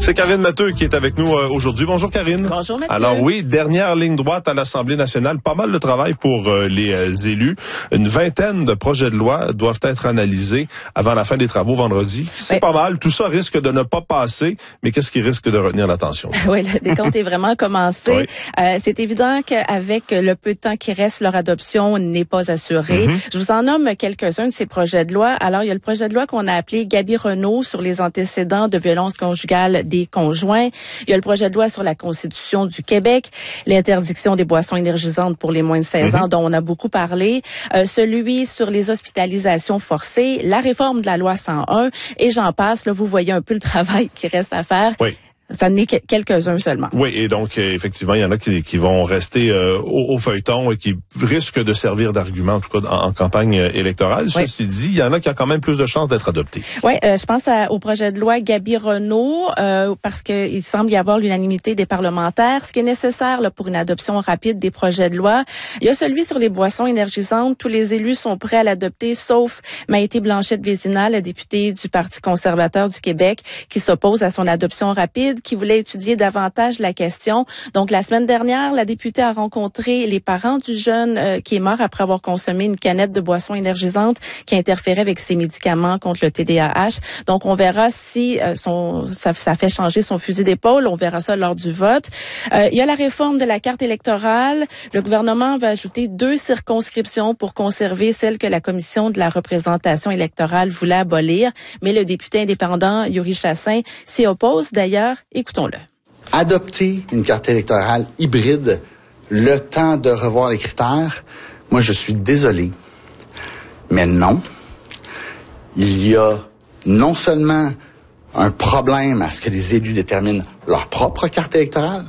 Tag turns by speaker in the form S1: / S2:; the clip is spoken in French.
S1: C'est Karine Matteux qui est avec nous aujourd'hui. Bonjour Karine.
S2: Bonjour Mathieu.
S1: Alors oui, dernière ligne droite à l'Assemblée nationale. Pas mal de travail pour les élus. Une vingtaine de projets de loi doivent être analysés avant la fin des travaux vendredi. C'est pas mal. Tout ça risque de ne pas passer, mais qu'est-ce qui risque de retenir l'attention?
S2: Oui, le décompte est vraiment commencé. Oui. C'est évident qu'avec le peu de temps qui reste, leur adoption n'est pas assurée. Je vous en nomme quelques-uns de ces projets de loi. Alors, il y a le projet de loi qu'on a appelé Gabi-Renault sur les antécédents de violences conjugales des conjoints. Il y a le projet de loi sur la Constitution du Québec, l'interdiction des boissons énergisantes pour les moins de 16 ans, dont on a beaucoup parlé, celui sur les hospitalisations forcées, la réforme de la loi 101, et j'en passe. Là, vous voyez un peu le travail qui reste à faire.
S1: Oui.
S2: Ça n'est que quelques-uns seulement.
S1: Oui, et donc effectivement, il y en a qui vont rester au feuilleton et qui risquent de servir d'argument, en tout cas en campagne électorale. Oui. Ceci dit, il y en a qui ont quand même plus de chances d'être adoptés.
S2: Oui, je pense au projet de loi Gabi-Renault, parce qu'il semble y avoir l'unanimité des parlementaires, ce qui est nécessaire là, pour une adoption rapide des projets de loi. Il y a celui sur les boissons énergisantes. Tous les élus sont prêts à l'adopter, sauf Maïté Blanchette-Vézina, la députée du Parti conservateur du Québec, qui s'oppose à son adoption rapide, qui voulait étudier davantage la question. Donc, la semaine dernière, la députée a rencontré les parents du jeune qui est mort après avoir consommé une canette de boisson énergisante qui interférait avec ses médicaments contre le TDAH. Donc, on verra si ça fait changer son fusil d'épaule. On verra ça lors du vote. Il y a la réforme de la carte électorale. Le gouvernement va ajouter 2 circonscriptions pour conserver celle que la Commission de la représentation électorale voulait abolir. Mais le député indépendant, Yuri Chassin, s'y oppose. D'ailleurs, écoutons-le.
S3: Adopter une carte électorale hybride, le temps de revoir les critères, moi je suis désolé, mais non. Il y a non seulement un problème à ce que les élus déterminent leur propre carte électorale,